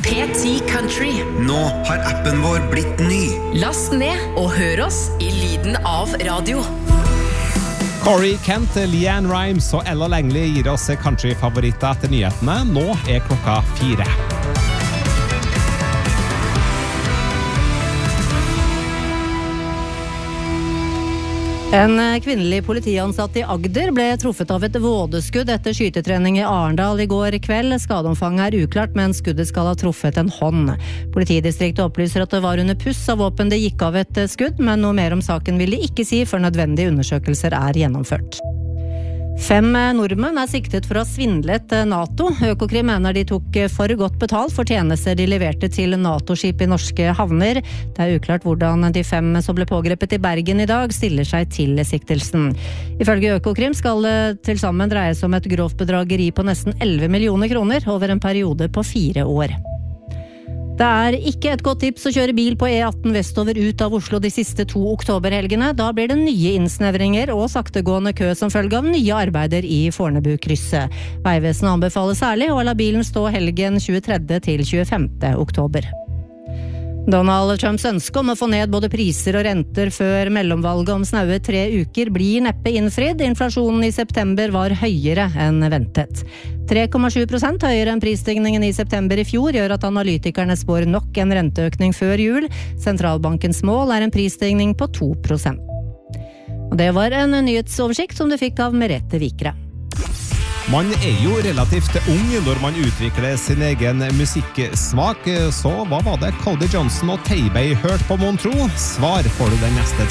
P10 Country. Nå har appen vår blitt ny. Last ned og hør oss I lyden av radio. Corey Kent, Leanne Rimes og Ella Langley gir oss countryfavoritter etter nyhetene. Nå klokka 4. En kvinnelig politiansatt I Agder ble truffet av et vådeskudd etter skytetrening I Arendal I går kveld. Skadeomfanget uklart, men skuddet skal ha truffet en hånd. Politidistriktet opplyser at det var under puss av våpen det gikk av et skudd, men noe mer om saken vil de ikke si før nødvendige undersøkelser gjennomført. 5 nordmenn siktet for å ha svindlet NATO. Økokrim mener de tok for godt betalt for tjenester de leverte til NATO-skip I norske havner. Det uklart hvordan de 5 som ble pågrepet I Bergen I dag stiller seg til siktelsen. Ifølge Økokrim skal det til sammen dreie seg om et grovt bedrageri på nesten 11 millioner kroner over en periode på 4 år. Det ikke et godt tips å kjøre bil på E18 vestover ut av Oslo de siste 2 oktoberhelgene. Da blir det nye innsnevringer og saktegående kø som følge av nye arbeider I Fornebu-krysset. Veivesenet anbefaler særlig å la bilen stå helgen 23. til 25. oktober. Donald Trumps ønske om å få ned både priser og renter før mellomvalget om snaue 3 uker blir neppe innfridd. Inflasjonen I september var høyere enn ventet. 3,7% høyere enn prisstigningen I september I fjor gjør at analytikerne spår nok en renteøkning før jul. Sentralbankens mål en prisstigning på 2%. Og det var en nyhetsoversikt som du fikk av Merete Vikre. Man jo relativt ung når man utvikler sin egen musikksmak, så hva var det Cody Johnson og Taybay hørte på mon tro? Svar får du den neste